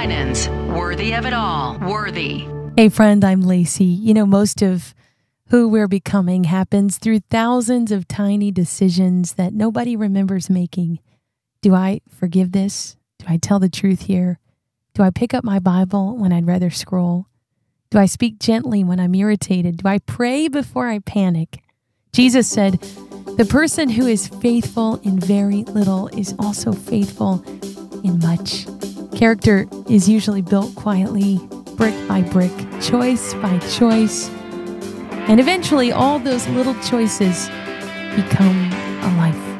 Winans, worthy of it all. Worthy. Hey friend, I'm Lacey. You know, most of who we're becoming happens through thousands of tiny decisions that nobody remembers making. Do I forgive this? Do I tell the truth here? Do I pick up my Bible when I'd rather scroll? Do I speak gently when I'm irritated? Do I pray before I panic? Jesus said, "The person who is faithful in very little is also faithful in much." Character is usually built quietly, brick by brick, choice by choice. And eventually all those little choices become a life.